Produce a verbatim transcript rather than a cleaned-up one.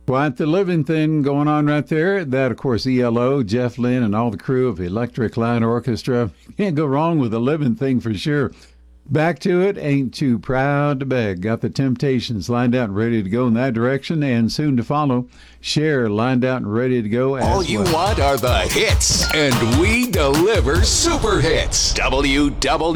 Quite the living thing going on right there. That, of course, E L O, Jeff Lynne, and all the crew of Electric Light Orchestra. Can't go wrong with a living thing for sure. Back to it, Ain't Too Proud to Beg. Got the Temptations lined out and ready to go in that direction, and soon to follow, Cher lined out and ready to go as All you well. want are the hits, and we deliver super hits. W W